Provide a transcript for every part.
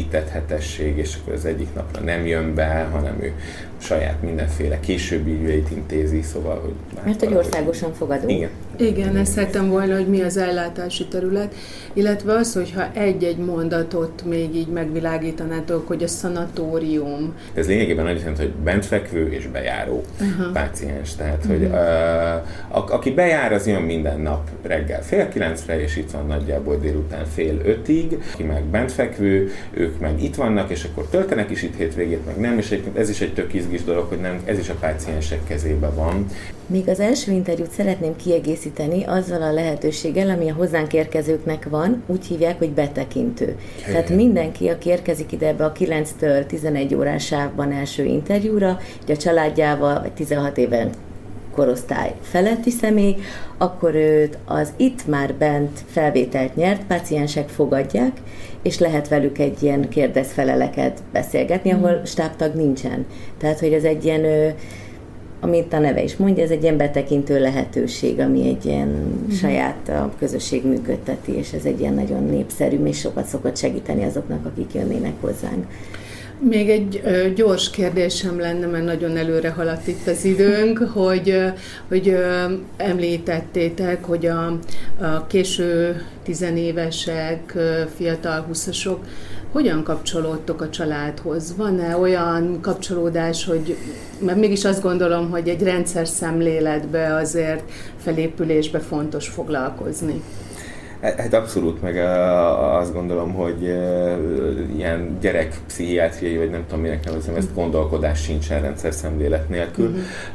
kitethetesség, és akkor az egyik napra nem jön be, hanem ő saját mindenféle későbbi ügyeit intézi, szóval, hogy... Mert hogy országosan fogadó. Igen, ezt szerettem volna, hogy mi az ellátási terület, illetve az, hogyha egy-egy mondatot még így megvilágítanátok, hogy a szanatórium. Ez lényegében annyit jelent, hogy bentfekvő és bejáró páciens. Tehát, hogy aki bejár, az jön minden nap reggel 8:30-re, és itt van nagyjából délután 4:30-ig. Aki meg bentfekvő, ők meg itt vannak, és akkor töltenek is itt hétvégét, meg nem, és ez is egy tök izgis dolog, hogy nem, ez is a páciensek kezében van. Még az első interjút szeretném kiegészíteni azzal a lehetőséggel, ami a hozzánk érkezőknek van, úgy hívják, hogy betekintő. Tehát mindenki, aki érkezik ide ebbe a 9-től 11 órás sávban első interjúra, ugye a családjával, vagy 16 éven korosztály feletti személy, akkor őt az itt már bent felvételt nyert páciensek fogadják, és lehet velük egy ilyen kérdezfeleleket beszélgetni, ahol stábtag nincsen. Tehát, hogy ez egy ilyen, amit a neve is mondja, ez egy ilyen betekintő lehetőség, ami egy ilyen saját a közösség működteti, és ez egy ilyen nagyon népszerű, és sokat szokott segíteni azoknak, akik jönnének hozzánk. Még egy gyors kérdésem lenne, mert nagyon előre haladt itt az időnk, hogy említettétek, hogy a késő tizenévesek, fiatal 20-asok hogyan kapcsolódtok a családhoz? Van-e olyan kapcsolódás, hogy, mert mégis azt gondolom, hogy egy rendszer szemléletbe azért felépülésbe fontos foglalkozni. Hát abszolút, meg azt gondolom, hogy ilyen gyerekpszichiátriai, vagy nem tudom minek nevezem, ezt gondolkodás sincsen rendszer szemlélet nélkül.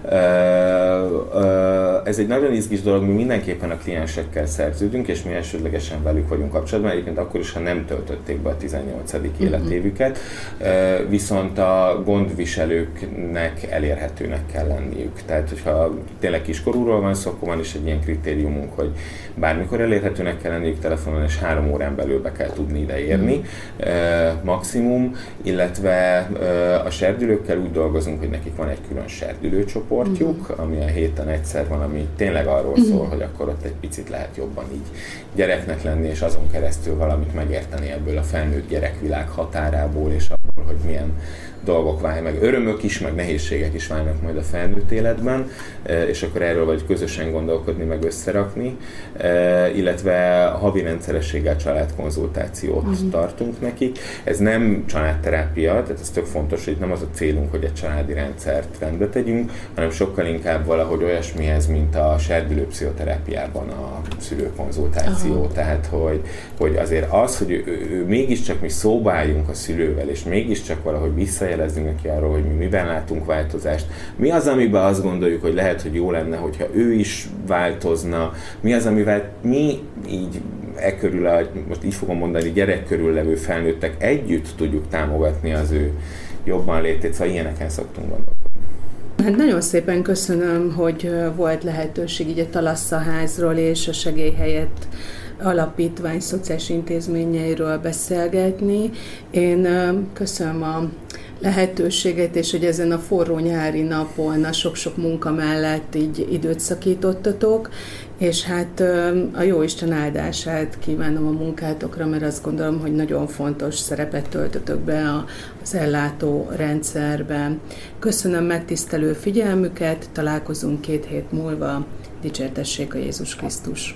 Ez egy nagyon izgis dolog, mi mindenképpen a kliensekkel szerződünk, és mi elsődlegesen velük vagyunk kapcsolatban, egyébként akkor is, ha nem töltötték be a 18. életévüket, viszont a gondviselőknek elérhetőnek kell lenniük. Tehát, hogyha tényleg kiskorúról van szó, akkor van is egy ilyen kritériumunk, hogy bármikor elérhetőnek kell lenniük telefonon, és 3 órán belül be kell tudni ide érni, maximum, illetve a serdülőkkel úgy dolgozunk, hogy nekik van egy külön serdülőcsoportjuk, ami a héten egyszer van, ami tényleg arról szól, hogy akkor ott egy picit lehet jobban így gyereknek lenni, és azon keresztül valamit megérteni ebből a felnőtt gyerekvilág határából, és abból, hogy milyen dolgok válnak, meg örömök is, meg nehézségek is válnak majd a felnőtt életben, és akkor erről vagy közösen gondolkodni, meg összerakni, illetve havi rendszerességgel családkonzultációt tartunk nekik. Ez nem családterápia, tehát ez tök fontos, hogy nem az a célunk, hogy egy családi rendszert rendbe tegyünk, hanem sokkal inkább valahogy olyasmihez, mint a serdülő pszichoterápiában a szülőkonzultáció. Tehát, hogy azért az, hogy ő mégiscsak mi szóbáljunk a szülővel, és mégiscsak valahogy visszajelezzünk neki arról, hogy mi miben látunk változást, mi az, amiben azt gondoljuk, hogy lehet, hogy jó lenne, hogyha ő is változna, mi az, amivel mi így körül, most így fogom mondani, gyerek körül levő felnőttek együtt tudjuk támogatni az ő jobban létét, szóval ilyeneken szoktunk gondolkodni. Hát nagyon szépen köszönöm, hogy volt lehetőség így a Thalasza házról és a Segélyhelyett alapítvány szociális intézményeiről beszélgetni. Én köszönöm a lehetőséget, és hogy ezen a forró nyári napon a sok-sok munka mellett így időt szakítottatok, és hát a Jóisten áldását kívánom a munkátokra, mert azt gondolom, hogy nagyon fontos szerepet töltötök be az ellátó rendszerben. Köszönöm megtisztelő figyelmüket, találkozunk 2 hét múlva. Dicsértessék a Jézus Krisztus!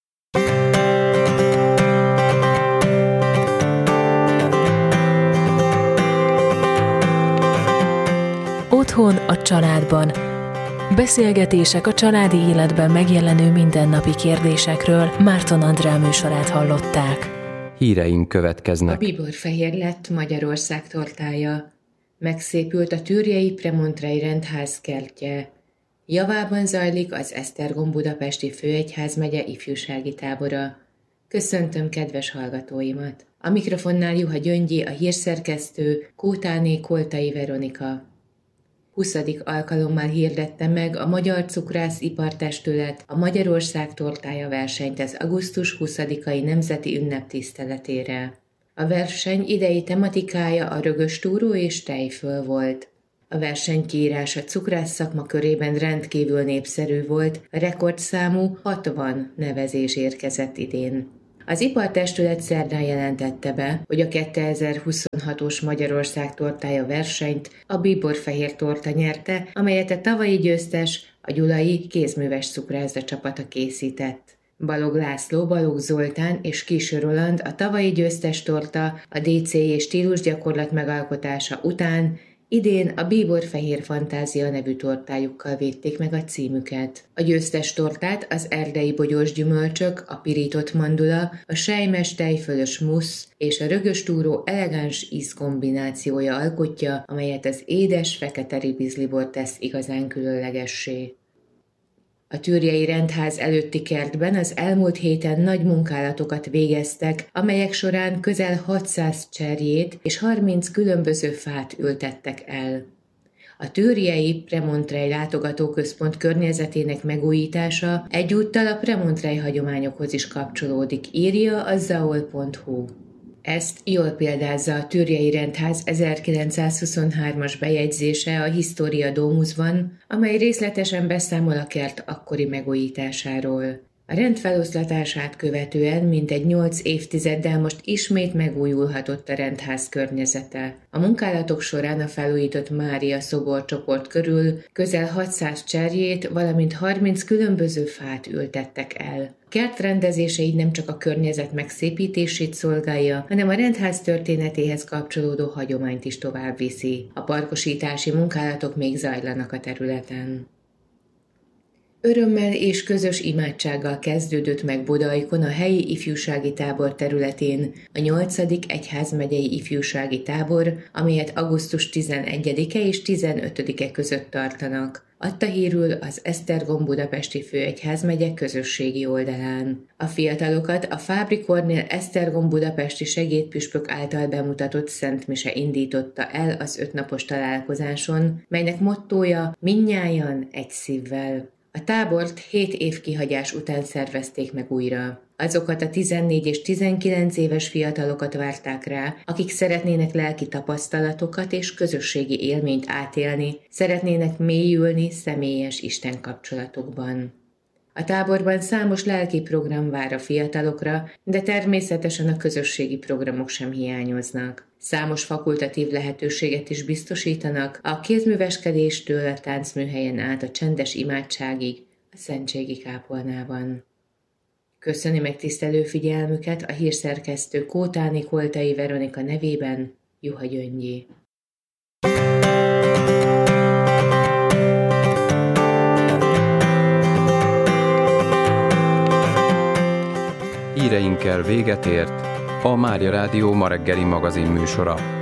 Otthon a családban. Beszélgetések a családi életben megjelenő mindennapi kérdésekről. Márton Andrá műsorát hallották. Híreink következnek. A Bíborfehér lett Magyarország tortája. Megszépült a Türjei Premontrei rendház kertje. Javában zajlik az Esztergom Budapesti Főegyházmegye ifjúsági tábora. Köszöntöm kedves hallgatóimat! A mikrofonnál Juha Gyöngyi, a hírszerkesztő, Kótáné Koltai Veronika. 20. alkalommal hirdette meg a Magyar Cukrász Ipartestület a Magyarország tortája versenyt az augusztus 20-ai nemzeti ünnep tiszteletére. A verseny idei tematikája a rögös túró és tejföl volt. A verseny kiírása cukrász szakma körében rendkívül népszerű volt, a rekordszámú 60 nevezés érkezett idén. Az ipartestület szerdán jelentette be, hogy a 2026-os Magyarország tortája versenyt a bíborfehér torta nyerte, amelyet a tavalyi győztes, a gyulai kézműves cukrászda csapata készített. Balog László, Balog Zoltán és Kis Roland a tavalyi győztes torta a DCI stílusgyakorlat megalkotása után idén a Bíborfehér Fantázia nevű tortájukkal védték meg a címüket. A győztes tortát az erdei bogyós gyümölcsök, a pirított mandula, a selymes tejfölös mussz és a rögös túró elegáns íz kombinációja alkotja, amelyet az édes fekete ribizlibor tesz igazán különlegessé. A Türjei Rendház előtti kertben az elmúlt héten nagy munkálatokat végeztek, amelyek során közel 600 cserjét és 30 különböző fát ültettek el. A Türjei Premontrey látogatóközpont környezetének megújítása egyúttal a Premontrey hagyományokhoz is kapcsolódik, írja a zaol.hu. Ezt jól példázza a Türjei Rendház 1923-as bejegyzése a Historia Domusban, amely részletesen beszámol a kert akkori megújításáról. A rend feloszlatását követően mintegy 8 évtizeddel most ismét megújulhatott a rendház környezete. A munkálatok során a felújított Mária szoborcsoport körül közel 600 cserjét, valamint 30 különböző fát ültettek el. A kert rendezése így nem csak a környezet megszépítését szolgálja, hanem a rendház történetéhez kapcsolódó hagyományt is tovább viszi. A parkosítási munkálatok még zajlanak a területen. Örömmel és közös imádsággal kezdődött meg Budaikon a helyi ifjúsági tábor területén a 8. egyházmegyei ifjúsági tábor, amelyet augusztus 11-e és 15-e között tartanak, adta hírül az Esztergom Budapesti Főegyházmegye közösségi oldalán. A fiatalokat a Fábry Kornél Esztergom Budapesti segédpüspök által bemutatott Szent Mise indította el az 5 napos találkozáson, melynek mottója mindnyájan egy szívvel. A tábort 7 év kihagyás után szervezték meg újra. Azokat a 14 és 19 éves fiatalokat várták rá, akik szeretnének lelki tapasztalatokat és közösségi élményt átélni, szeretnének mélyülni személyes Isten kapcsolatokban. A táborban számos lelki program vár a fiatalokra, de természetesen a közösségi programok sem hiányoznak. Számos fakultatív lehetőséget is biztosítanak, a kézműveskedéstől a táncműhelyen át a csendes imádságig, a szentségi kápolnában. Köszöni megtisztelő figyelmüket a hírszerkesztő Kótáni Koltai Veronika nevében, Juha Gyöngyi. Híreinkkel véget ért a Mária Rádió ma reggeli magazin műsora.